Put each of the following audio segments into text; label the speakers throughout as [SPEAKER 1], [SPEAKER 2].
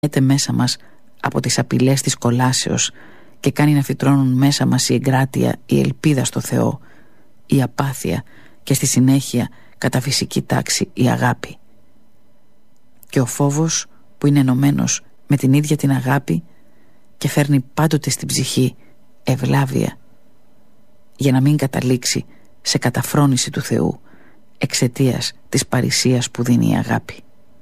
[SPEAKER 1] μέσα μας από τις απειλές της κολάσεως και κάνει να φυτρώνουν μέσα μας η εγκράτεια, η ελπίδα στο Θεό, η απάθεια και στη συνέχεια κατά φυσική τάξη η αγάπη. Και ο φόβος που είναι ενωμένος με την ίδια την αγάπη και φέρνει πάντοτε στην ψυχή ευλάβεια για να μην καταλήξει σε καταφρόνηση του Θεού εξαιτίας της παρησίας που δίνει η αγάπη.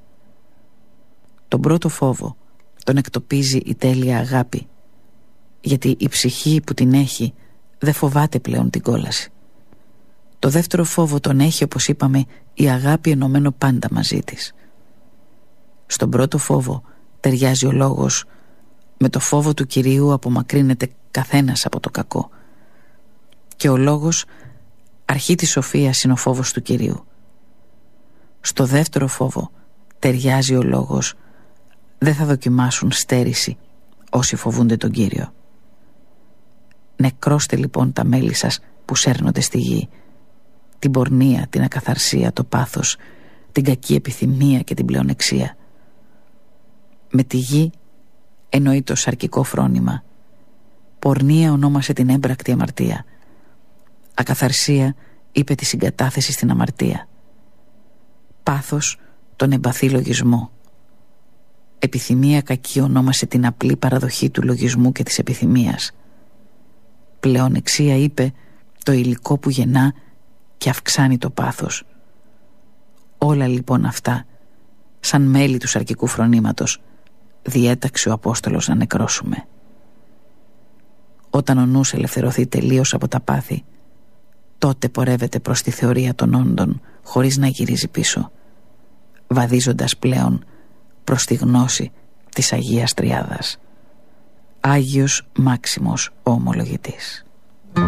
[SPEAKER 1] Τον πρώτο φόβο τον εκτοπίζει η τέλεια αγάπη, γιατί η ψυχή που την έχει δεν φοβάται πλέον την κόλαση. Το δεύτερο φόβο τον έχει, όπως είπαμε, η αγάπη ενωμένο πάντα μαζί της. Στον πρώτο φόβο ταιριάζει ο λόγος, με το φόβο του Κυρίου απομακρύνεται καθένας από το κακό. Και ο λόγος, αρχή της σοφίας, είναι ο φόβος του Κυρίου. Στο δεύτερο φόβο ταιριάζει ο λόγος, δεν θα δοκιμάσουν στέρηση όσοι φοβούνται τον Κύριο. Νεκρώστε λοιπόν τα μέλη σας που σέρνονται στη γη, την πορνεία, την ακαθαρσία, το πάθος, την κακή επιθυμία και την πλεονεξία. Με τη γη εννοεί το σαρκικό φρόνημα. Πορνεία ονόμασε την έμπρακτη αμαρτία. Ακαθαρσία είπε τη συγκατάθεση στην αμαρτία. Πάθος τον εμπαθή λογισμό. Επιθυμία κακή ονόμασε την απλή παραδοχή του λογισμού και της επιθυμίας. Πλεονεξία είπε το υλικό που γεννά και αυξάνει το πάθος. Όλα λοιπόν αυτά, σαν μέλη του σαρκικού φρονήματος, διέταξε ο Απόστολος να νεκρώσουμε. Όταν ο νους ελευθερωθεί τελείως από τα πάθη, τότε πορεύεται προς τη θεωρία των όντων χωρίς να γυρίζει πίσω, βαδίζοντας πλέον προς τη γνώση της Αγίας Τριάδας. Άγιος Μάξιμος ο Ομολογητής.